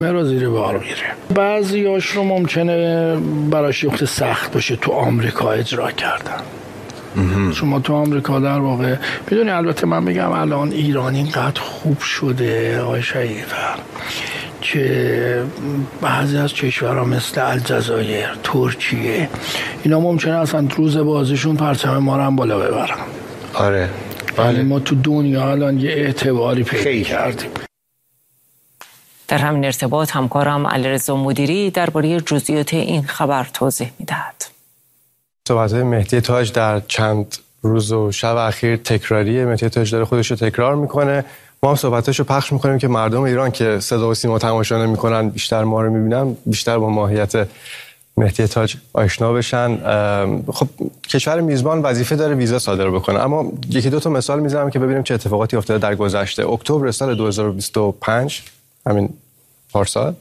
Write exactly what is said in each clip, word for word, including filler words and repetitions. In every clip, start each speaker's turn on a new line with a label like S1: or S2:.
S1: رو زیر بار میره. بعضیاش رو ممکنه براش یخت سخت باشه تو آمریکا اجرا کردن. شما تو آمریکا در واقع میدونی، البته من بگم الان ایران اینقدر خوب شده آقای شهیدفر که بعضی از کشورها مثل الجزایر، ترکیه، اینا ممکنه اصلا روز بازیشون پرچم ما رو هم بالا ببرن.
S2: آره
S1: ولی ما تو دنیا الان یه اعتباری پیدا کردیم.
S3: در همین ارتباط همکارم علیرضا مدیری درباره جزئیات این خبر توضیح میدهد.
S2: صحبت‌های مهدی تاج در چند روز و شب اخیر تکراریه. مهدی تاج داره خودش رو تکرار میکنه. ما هم صحبتاشو پخش میکنیم که مردم ایران که صدا و سیما تماشا نمیکنن بیشتر ما رو میبینن، بیشتر با ماهیت مهدی تاج آشنا بشن. خب کشور میزبان وظیفه داره ویزا صادر بکنه، اما یکی دو تا مثال میزنم که ببینیم چه اتفاقاتی افتاده در گذشته. اکتبر سال دو هزار و بیست و پنج، همین پارسال،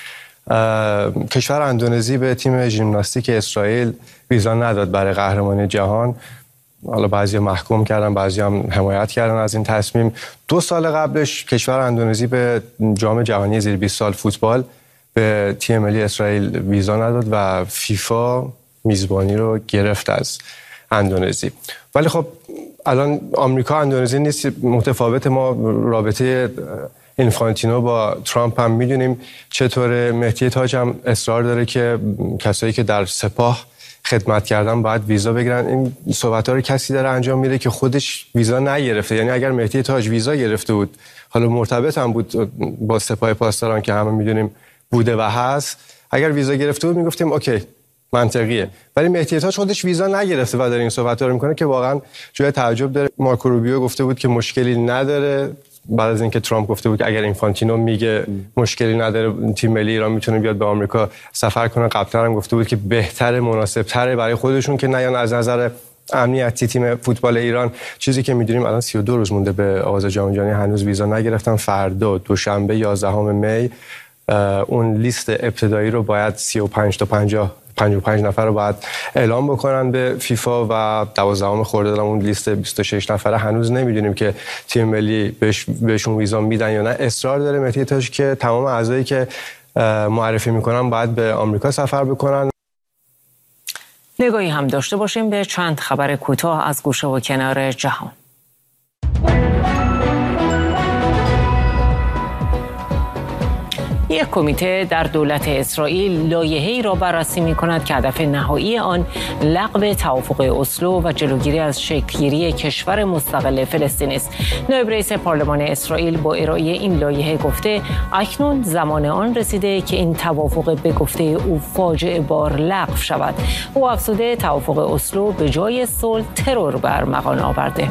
S2: کشور اندونزی به تیم ژیمناستیک اسرائیل ویزا نداد برای قهرمانی جهان. حالا بعضی محکوم کردن، بعضی هم حمایت کردن از این تصمیم. دو سال قبلش کشور اندونزی به جام جهانی زیر بیست سال فوتبال به تیم ملی اسرائیل ویزا نداد و فیفا میزبانی رو گرفت از اندونزی. ولی خب الان آمریکا اندونزی نیست، متفاوت. ما رابطه اینفانتینو با ترامپ هم میدونیم چطوره. مهدی تاج هم اصرار داره که کسایی که در سپاه خدمت کردن باید ویزا بگیرن. این صحبت‌ها رو کسی داره انجام میده که خودش ویزا نگرفته. یعنی اگر مهدی تاج ویزا گرفته بود، حالا مرتبط هم بود با سپاه پاسداران که همه میدونیم بوده و هست، اگر ویزا گرفته بود میگفتیم اوکی، منطقیه. ولی مهدی تاج خودش ویزا نگرفته و داره این صحبت‌ها رو میکنه که واقعا جای تعجب داره. مارکو روبیو گفته بود که مشکلی نداره بعد از اینکه ترامپ گفته بود که اگر اینفانتینو میگه مشکلی نداره تیم ملی ایران میتونه بیاد به آمریکا سفر کنه. قبلا هم گفته بود که بهتره، مناسب‌تره برای خودشون که نیان از نظر امنیتی تیم فوتبال ایران. چیزی که میدونیم الان سی و دو روز مونده به آغاز جام جهانی، هنوز ویزا نگرفتن. فردا دوشنبه یازدهم می اون لیست ابتدایی رو باید سی و پنج تا پنجاه پنجاه و پنج نفر رو باید اعلام بکنن به فیفا و دوازدهم خرداد اون لیست بیست و شش نفره هنوز نمیدونیم که تیم ملی بهش بهشون ویزا میدن یا نه. اصرار داره مهدی تاج که تمام اعضایی که معرفی میکنن باید به آمریکا سفر بکنن.
S3: نگاهی هم داشته باشیم به چند خبر کوتاه از گوشه و کنار جهان. یک کمیته در دولت اسرائیل لایحه‌ای را بررسی می‌کند که هدف نهایی آن لغو توافق اسلو و جلوگیری از شکل‌گیری کشور مستقل فلسطین است. نایب رئیس پارلمان اسرائیل با ارائه این لایحه گفته اکنون زمان آن رسیده که این توافق به گفته او فاجعه بار لغو شود. او افزوده توافق اسلو به جای صلح ترور بر مغان آورده.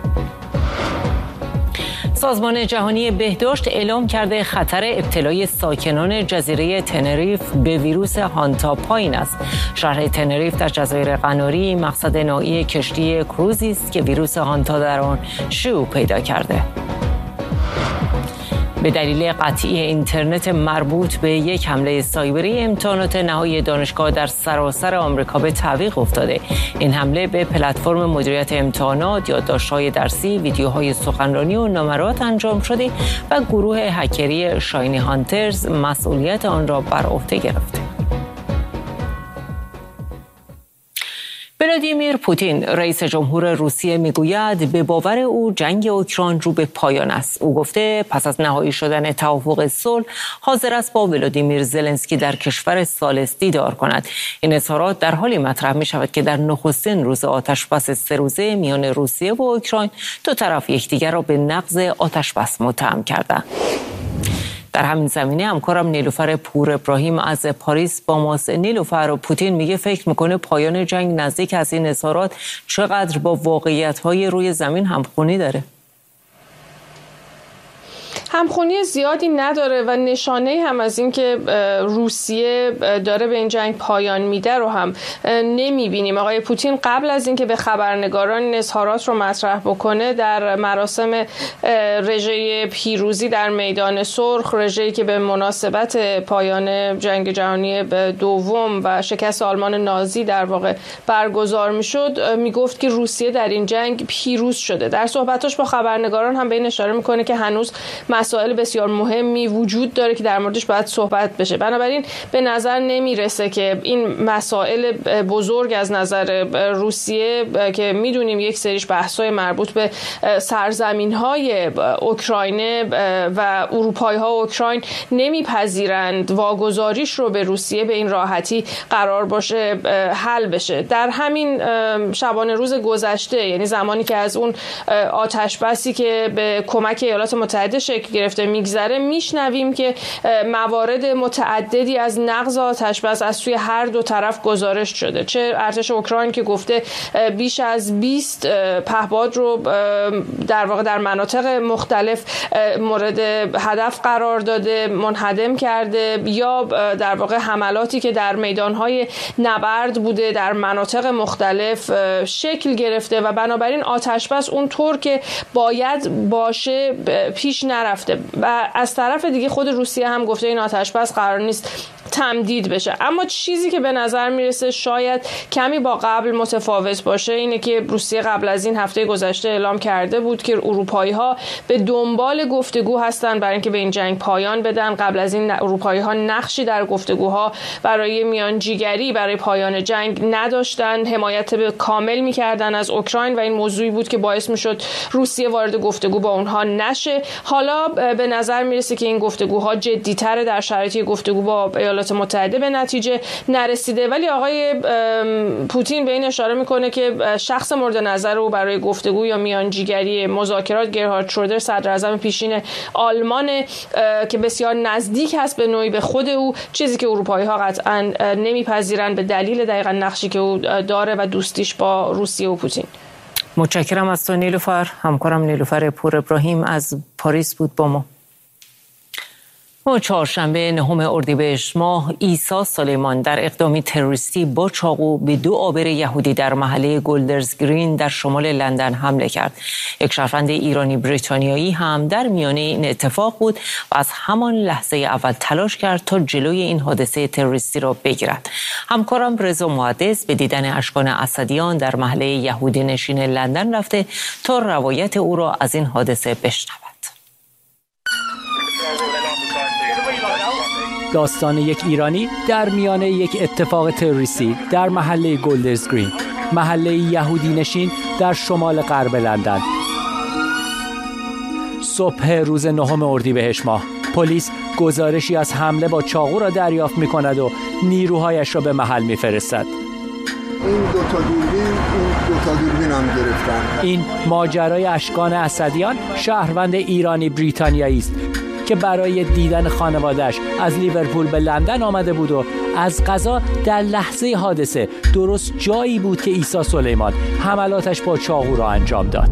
S3: سازمان جهانی بهداشت اعلام کرده خطر ابتلای ساکنان جزیره تنریف به ویروس هانتا پایین است. شهر تنریف در جزایر قناری مقصد نهایی کشتی کروزی است که ویروس هانتا در آن شیوع پیدا کرده. به دلیل قطعی اینترنت مربوط به یک حمله سایبری، امتحانات نهایی دانشگاه در سراسر آمریکا به تعویق افتاده. این حمله به پلتفرم مدیریت امتحانات، یادداشت‌های درسی، ویدیوهای سخنرانی و نمرات انجام شده و گروه هکری شاینی هانترز مسئولیت آن را بر عهده گرفته. ولادیمیر پوتین رئیس جمهور روسیه میگوید به باور او جنگ اوکراین رو به پایان است. او گفته پس از نهایی شدن توافق صلح حاضر است با ولادیمیر زلنسکی در کشور ثالث دیدار کند. این اظهارات در حالی مطرح می شود که در نخستین روز آتشبس سه روزه میان روسیه و اوکراین دو طرف یکدیگر را به نقض آتشبس متهم کردند. در همین زمینه همکارم نیلوفر پور ابراهیم از پاریس با ماست. نیلوفر، پوتین میگه فکر میکنه پایان جنگ نزدیک از این اظهارات چقدر با واقعیت‌های روی زمین همخوانی داره؟
S4: همخونی زیادی نداره و نشانه هم از این که روسیه داره به این جنگ پایان میده رو هم نمیبینیم. آقای پوتین قبل از اینکه به خبرنگاران این اظهارات رو مطرح بکنه در مراسم رژه پیروزی در میدان سرخ، رژه‌ای که به مناسبت پایان جنگ جهانی دوم و شکست آلمان نازی در واقع برگزار میشد، میگفت که روسیه در این جنگ پیروز شده. در صحبتاش با خبرنگاران هم به این اشاره میکنه که هنوز مسائل بسیار مهمی وجود داره که در موردش باید صحبت بشه. بنابراین به نظر نمیرسه که این مسائل بزرگ از نظر روسیه که میدونیم یک سریش بحث‌های مربوط به سرزمین‌های اوکراین و اروپایی‌ها و اوکراین نمیپذیرند واگذاریش رو به روسیه به این راحتی قرار باشه حل بشه. در همین شبانه روز گذشته، یعنی زمانی که از اون آتش بسی که به کمک ایالات متحده شکل گرفته میگذره، میشنویم که موارد متعددی از نقض آتش بس از سوی هر دو طرف گزارش شده. چه ارتش اوکراین که گفته بیش از بیست پهپاد رو در واقع در مناطق مختلف مورد هدف قرار داده، منهدم کرده، یا در واقع حملاتی که در میدانهای نبرد بوده در مناطق مختلف شکل گرفته و بنابراین آتش بس اونطور که باید باشه پیش نرفته. و از طرف دیگه خود روسیه هم گفته این آتش بس قرار نیست تمدید بشه. اما چیزی که به نظر میرسه شاید کمی با قبل متفاوت باشه اینه که روسیه قبل از این هفته گذشته اعلام کرده بود که اروپایی ها به دنبال گفتگو هستن برای اینکه به این جنگ پایان بدن. قبل از این اروپایی ها نقشی در گفتگوها برای میانجیگری برای پایان جنگ نداشتن، حمایت به کامل میکردن از اوکراین و این موضوعی بود که باعث میشد روسیه وارد گفتگو با اونها نشه. حالا به نظر میرسه که این گفتگوها جدی‌تر در شرایط گفتگو با ایالات متحده به نتیجه نرسیده، ولی آقای پوتین به این اشاره میکنه که شخص مورد نظر او برای گفتگو یا میانجیگری مذاکرات گرهارد شرودر، صدر اعظم پیشین آلمان که بسیار نزدیک هست به نوعی به خود او، چیزی که اروپایی ها قطعا نمیپذیرن به دلیل دقیقاً نقشی که او داره و دوستیش با روسیه و پوتین.
S3: متشکرم از تو نیلوفر. همکارم نیلوفر پور ابراهیم از پاریس بود با ما. و چهارشنبه نهم اردیبهشت ماه عیسی سلیمان در اقدامی تروریستی با چاقو به دو عابر یهودی در محله گولدرز گرین در شمال لندن حمله کرد. یک شهروند ایرانی بریتانیایی هم در میانه این اتفاق بود و از همان لحظه اول تلاش کرد تا جلوی این حادثه تروریستی را بگیرد. همکارم رضا محدث به دیدن اشکان اسدیان در محله یهودی نشین لندن رفته تا روایت او را از این حادثه بشنود.
S5: داستان یک ایرانی در میانه یک اتفاق تروریستی در محله گولدرز گرین، محله یهودی نشین در شمال غرب لندن. صبح روز نهم اردیبهشت ماه، پلیس گزارشی از حمله با چاقو را دریافت می‌کند و نیروهایش را به محل می‌فرستد.
S6: این دو تا دوربین، این دو تا دوربین هم گرفتن.
S5: این ماجرای اشکان اسدیان، شهروند ایرانی بریتانیایی است که برای دیدن خانواده‌اش از لیورپول به لندن آمده بود و از قضا در لحظه حادثه درست جایی بود که عیسی سلیمان حملاتش با چاقو را انجام داد.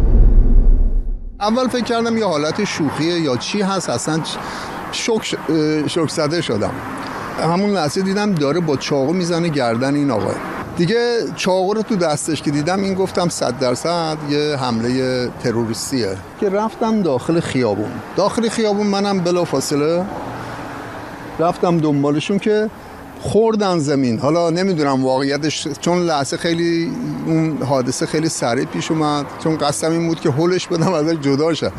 S6: اول فکر کردم یه حالت شوخیه یا چی هست، اصلا شوک شوک زده شدم. همون لحظه دیدم داره با چاقو میزنه گردن این آقا. دیگه چاقو رو تو دستش که دیدم این گفتم صد درصد یه حمله تروریستیه که رفتم داخل خیابون. داخل خیابون منم بلافاصله رفتم دنبالشون که خوردن زمین. حالا نمیدونم واقعیتش، چون لحظه خیلی اون حادثه خیلی سریع پیش اومد، چون قصدم این بود که هولش بدم ازش جدا شه.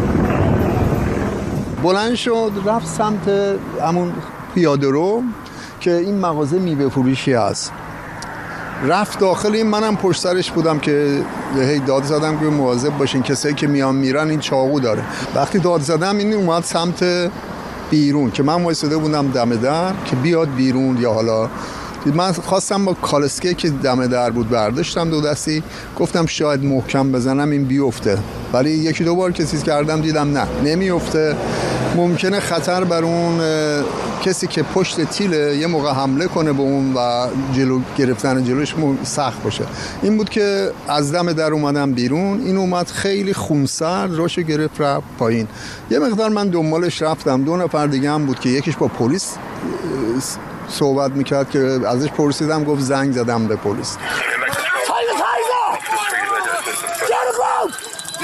S6: بلند شد رفت سمت همون پیاده رو که این مغازه میوه فروشی هست. رفت داخل، این منم پشت سرش بودم که هی داد زدم که مواظب باشین کسایی که میان میرن این چاقو داره. وقتی داد زدم این اومد سمت بیرون که من وایساده بودم دم در که بیاد بیرون، یا حالا من خواستم با کالسکه که دم در بود برداشتم دو دستی، گفتم شاید محکم بزنم این بیفته، ولی یکی دو بار که چیز کردم دیدم نه نمیفته. ممکنه خطر بر اون کسی که پشت تیله یه موقع حمله کنه به اون و جلو گرفتن جلوش سخت باشه. این بود که از دم در اومدم بیرون، این اومد خیلی خونسرد راشو گرفت رفت پایین. یه مقدار من دنبالش رفتم، دو نفر دیگه هم بود که یکیش با پلیس صحبت میکرد که ازش پرسیدم، گفت زنگ زدم به پلیس.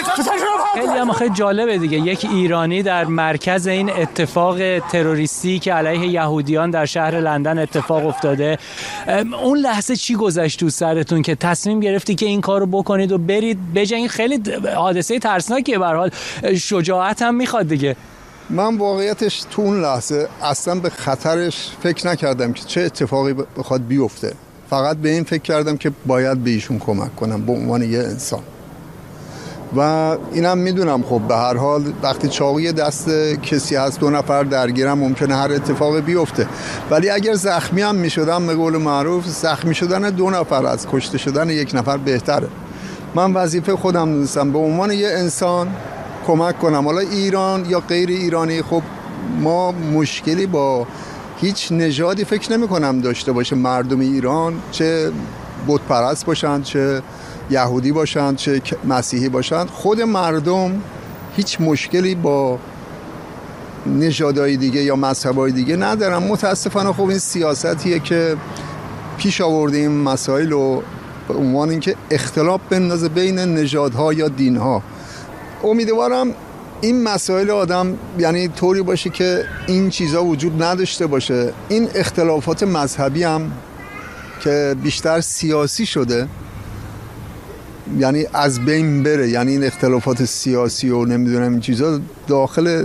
S5: خیلی هم خیلی جالبه دیگه، یک ایرانی در مرکز این اتفاق تروریستی که علیه یهودیان در شهر لندن اتفاق افتاده. اون لحظه چی گذشت تو سرتون که تصمیم گرفتی که این کارو بکنید و برید بجنگید؟ خیلی حادثه ترسناکیه، به هر حال شجاعت هم میخواد دیگه.
S6: من واقعیتش تو اون لحظه اصلا به خطرش فکر نکردم که چه اتفاقی بخواد بیفته. فقط به این فکر کردم که باید به ایشون کمک کنم به عنوان یه انسان. و اینم میدونم خب به هر حال وقتی چاقوی دست کسی هست، دو نفر درگیرم، ممکنه هر اتفاقی بیفته. ولی اگر زخمی هم میشدم، به قول معروف زخمی شدن دو نفر از کشته شدن یک نفر بهتره. من وظیفه خودم دونستم به عنوان یه انسان کمک کنم. حالا ایران یا غیر ایرانی، خب ما مشکلی با هیچ نژادی فکر نمی کنم داشته باشه. مردم ایران چه بت پرست باشن، چه یهودی باشن، چه مسیحی باشن، خود مردم هیچ مشکلی با نژادهای دیگه یا مذهبهای دیگه ندارن. متاسفانه خب این سیاستیه که پیش آورده این مسائل رو به عنوان اینکه اختلاف بندازه بین نژادها یا دینها. امیدوارم این مسائل آدم یعنی طوری باشه که این چیزا وجود نداشته باشه. این اختلافات مذهبی هم که بیشتر سیاسی شده یعنی از بین بره. یعنی این اختلافات سیاسی و نمیدونم این چیزا داخل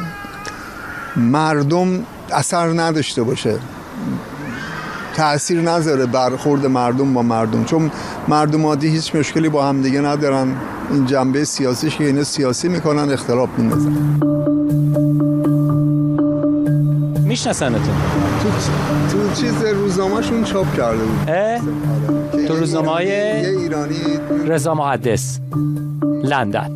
S6: مردم اثر نداشته باشه، تأثیر نذاره برخورد مردم با مردم، چون مردم عادی هیچ مشکلی با هم دیگه ندارن. این جنبه سیاسیش که اینا سیاسی میکنن، اختلاف میندازن.
S5: میشناسنتون؟
S6: تو تو چیز روزنامه‌شون چاپ کرده بود.
S5: تو روزنامه‌های
S6: یه ایرانی
S5: رضا محدث لندن.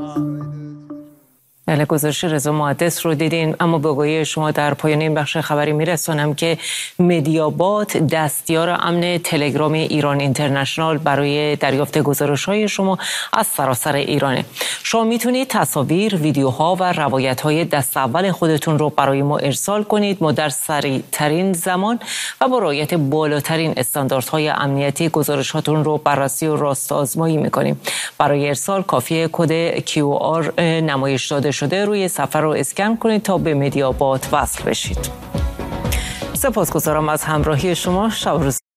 S3: بله، گزارش رضا محدث رو دیدین. اما به گوی شما در پایان این بخش خبری میرسانم که مدیابات دستیار امن تلگرام ایران اینترنشنال برای دریافت گزارش‌های شما از سراسر ایرانه. شما میتونید تصاویر، ویدیوها و روایت‌های دست اول خودتون رو برای ما ارسال کنید. ما در سریع‌ترین زمان و با رعایت بالاترین استانداردهای امنیتی گزارشاتون رو بررسی و راست آزمایی میکنیم. برای ارسال کافیه کد کیو آر نمایش داده شده روی صفحه رو اسکن کنید تا به مدیابات وصل بشید. سپاسگزارم از همراهی شما. شب و روز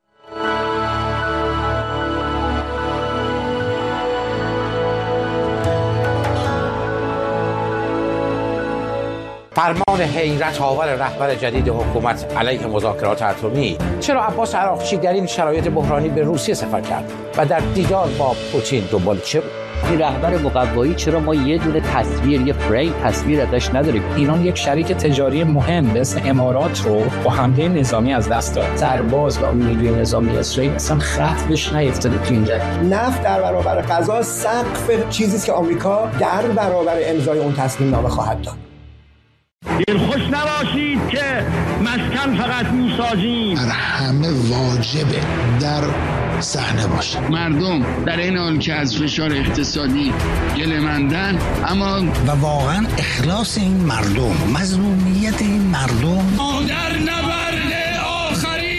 S7: فرمان حیرت آور رهبر جدید حکومت علیه مذاکرات اتمی. چرا عباس عراقچی در این شرایط بحرانی به روسیه سفر کرد و در دیدار با پوتین دنبال چه
S8: این رهبر مقوایی؟ چرا ما یه دونه تصویر، یه فریم تصویر ازش نداریم؟
S9: ایران یک شریک تجاری مهم به اسم امارات رو با حمله نظامی از دست داد. سرباز و نیروی نظامی اسرائیل اصلا خط بهش نیفتاده تو این جنگ.
S10: نفت در برابر غذا سقف چیزی است که آمریکا در برابر امضای اون تصمیم نامه خواهد داد.
S11: دلخوش نباشید که مسکن فقط میسازیم.
S12: در همه واجبه در صحنه باشه.
S13: مردم در این حال که از فشار اقتصادی گله‌مندن، اما
S12: و واقعا اخلاص این مردم، مظلومیت این مردم
S11: در نبرد آخری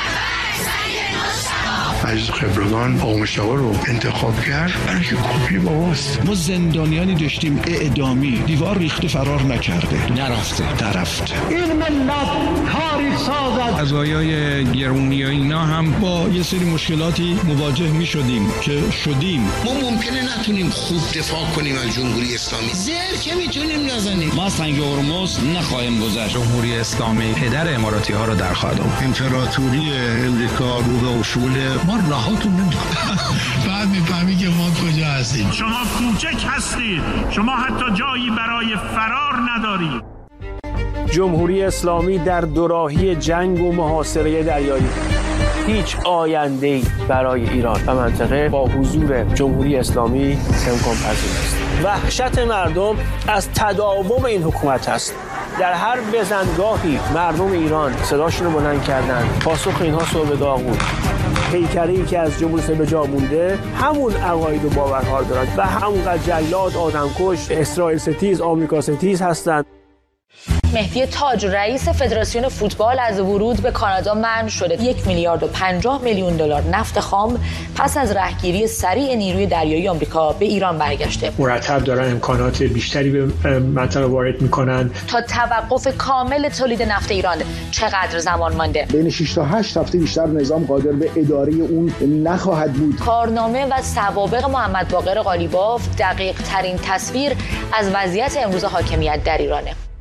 S14: از خبرگان آقا مشتاق رو انتخاب کرد برای که کپی باباست.
S15: ما زندانیانی داشتیم اعدامی، دیوار ریخته فرار نکرده، نرفته نرفته.
S11: این ملت تاریخ سازد.
S15: قضایای گرونی و اینا هم با یه سری مشکلاتی مواجه می شدیم که شدیم.
S12: ما ممکنه نتونیم خوب دفاع کنیم از جمهوری اسلامی، زر که میتونیم نزنیم.
S15: ما سنگ هرمز نخواهیم گذشت.
S16: جمهوری اسلامی پدر اماراتی ها رو در خواهد آورد.
S14: امپراتوری امریکا رو به اصول
S12: ما راهاتون نمیدونم.
S14: بعد میفهمی که ما کجا هستیم.
S11: شما کوچک هستید، شما حتی جایی برای فرار ندارید.
S5: جمهوری اسلامی در دوراهی جنگ و محاصره دریایی. هیچ آینده‌ای برای ایران و منطقه با حضور جمهوری اسلامی امکان پذیر است. وحشت مردم از تداوم این حکومت است. در هر بزنگاهی مردم ایران صداشون رو بلند کردن. پاسخ اینها صبح داغ بود. پیکری که از جمهوری اسلامی به جا مونده همون عقاید و باورها رو دارن و همونقدر جلاد، آدمکش، اسرائیل ستیز، آمریکا ستیز هستند.
S17: مهدی تاج رئیس فدراسیون فوتبال از ورود به کانادا منع شده. یک میلیارد و پنجاه میلیون دلار نفت خام پس از رهگیری سریع نیروی دریایی آمریکا به ایران برگشته.
S18: مرتب دارن امکانات بیشتری به منطقه وارد میکنن.
S17: تا توقف کامل تولید نفت ایران چقدر زمان مانده؟
S19: بین شش تا هشت هفته بیشتر نظام قادر به اداره اون نخواهد بود.
S17: کارنامه و سوابق محمد باقر قالیباف دقیق ترین تصویر از وضعیت امروز حاکمیت در ایرانه.